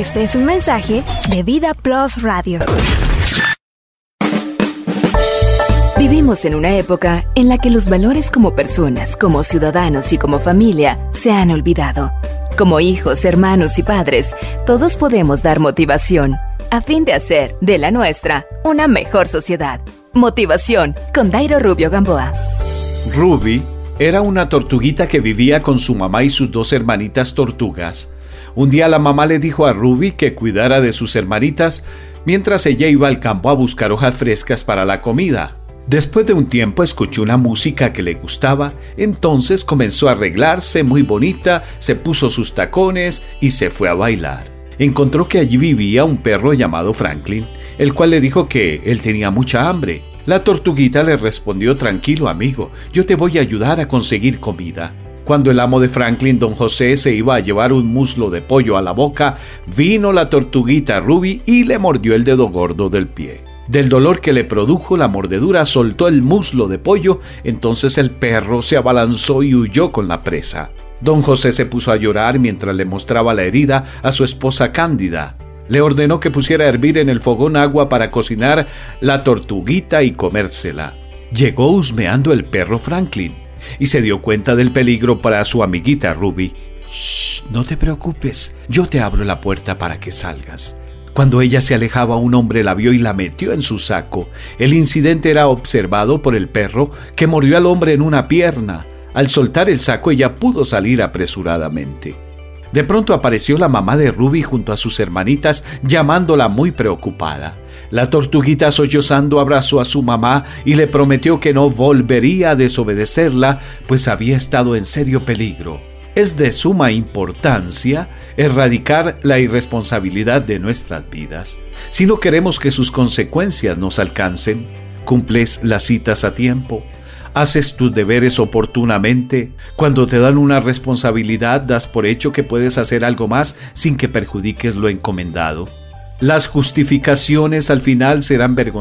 Este es un mensaje de Vida Plus Radio. Vivimos en una época en la que los valores como personas, como ciudadanos y como familia se han olvidado. Como hijos, hermanos y padres, todos podemos dar motivación a fin de hacer de la nuestra una mejor sociedad. Motivación con Dairo Rubio Gamboa. Ruby era una tortuguita que vivía con su mamá y sus 2 hermanitas tortugas. Un día la mamá le dijo a Ruby que cuidara de sus hermanitas mientras ella iba al campo a buscar hojas frescas para la comida. Después de un tiempo escuchó una música que le gustaba, entonces comenzó a arreglarse muy bonita, se puso sus tacones y se fue a bailar. Encontró que allí vivía un perro llamado Franklin, el cual le dijo que él tenía mucha hambre. La tortuguita le respondió: tranquilo amigo, yo te voy a ayudar a conseguir comida. Cuando el amo de Franklin, don José, se iba a llevar un muslo de pollo a la boca, vino la tortuguita Ruby y le mordió el dedo gordo del pie. Del dolor que le produjo la mordedura, soltó el muslo de pollo, entonces el perro se abalanzó y huyó con la presa. Don José se puso a llorar mientras le mostraba la herida a su esposa Cándida. Le ordenó que pusiera a hervir en el fogón agua para cocinar la tortuguita y comérsela. Llegó husmeando el perro Franklin y se dio cuenta del peligro para su amiguita Ruby. «Shh, no te preocupes, yo te abro la puerta para que salgas». Cuando ella se alejaba, un hombre la vio y la metió en su saco. El incidente era observado por el perro, que mordió al hombre en una pierna. Al soltar el saco, ella pudo salir apresuradamente. De pronto apareció la mamá de Ruby junto a sus hermanitas, llamándola muy preocupada. La tortuguita, sollozando, abrazó a su mamá y le prometió que no volvería a desobedecerla, pues había estado en serio peligro. Es de suma importancia erradicar la irresponsabilidad de nuestras vidas. Si no queremos que sus consecuencias nos alcancen, cumples las citas a tiempo, haces tus deberes oportunamente. Cuando te dan una responsabilidad, das por hecho que puedes hacer algo más sin que perjudiques lo encomendado. Las justificaciones al final serán vergonzosas.